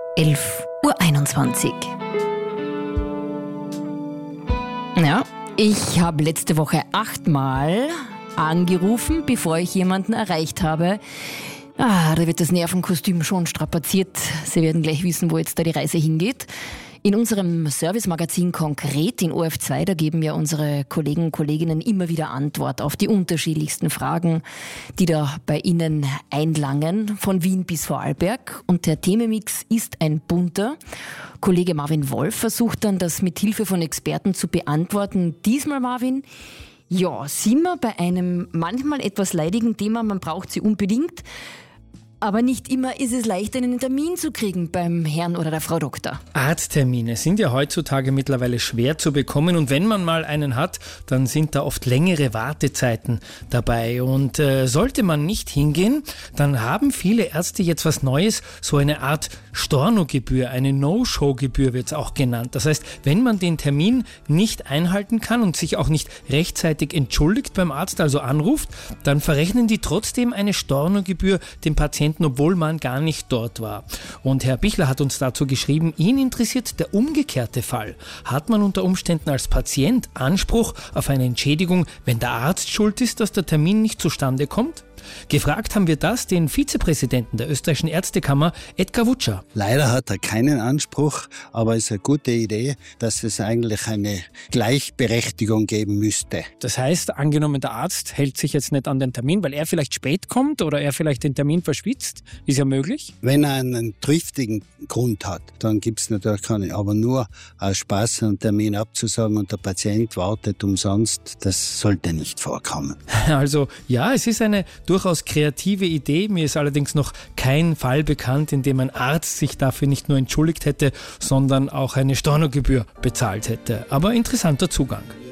11:21 Uhr. Ja, ich habe letzte Woche 8-mal angerufen, bevor ich jemanden erreicht habe. Da wird das Nervenkostüm schon strapaziert. Sie werden gleich wissen, wo jetzt da die Reise hingeht. In unserem Servicemagazin Konkret in ORF2, da geben ja unsere Kollegen und Kolleginnen immer wieder Antwort auf die unterschiedlichsten Fragen, die da bei Ihnen einlangen, von Wien bis Vorarlberg. Und der Themenmix ist ein bunter. Kollege Marvin Wolf versucht dann, das mit Hilfe von Experten zu beantworten. Diesmal, Marvin, ja, sind wir bei einem manchmal etwas leidigen Thema, man braucht sie unbedingt. Aber nicht immer ist es leicht, einen Termin zu kriegen beim Herrn oder der Frau Doktor. Arzttermine sind ja heutzutage mittlerweile schwer zu bekommen und wenn man mal einen hat, dann sind da oft längere Wartezeiten dabei. Und sollte man nicht hingehen, dann haben viele Ärzte jetzt was Neues, so eine Art Stornogebühr, eine No-Show-Gebühr wird es auch genannt. Das heißt, wenn man den Termin nicht einhalten kann und sich auch nicht rechtzeitig entschuldigt beim Arzt, also anruft, dann verrechnen die trotzdem eine Stornogebühr dem Patienten, obwohl man gar nicht dort war. Und Herr Bichler hat uns dazu geschrieben, ihn interessiert der umgekehrte Fall. Hat man unter Umständen als Patient Anspruch auf eine Entschädigung, wenn der Arzt schuld ist, dass der Termin nicht zustande kommt? Gefragt haben wir das den Vizepräsidenten der österreichischen Ärztekammer, Edgar Wutscher. Leider hat er keinen Anspruch, aber es ist eine gute Idee, dass es eigentlich eine Gleichberechtigung geben müsste. Das heißt, angenommen der Arzt hält sich jetzt nicht an den Termin, weil er vielleicht spät kommt oder er vielleicht den Termin verschwitzt, ist ja möglich? Wenn er einen triftigen Grund hat, dann gibt es natürlich keine, aber nur aus Spaß einen Termin abzusagen und der Patient wartet umsonst, das sollte nicht vorkommen. Also ja, es ist eine durchaus kreative Idee. Mir ist allerdings noch kein Fall bekannt, in dem ein Arzt sich dafür nicht nur entschuldigt hätte, sondern auch eine Stornogebühr bezahlt hätte. Aber interessanter Zugang.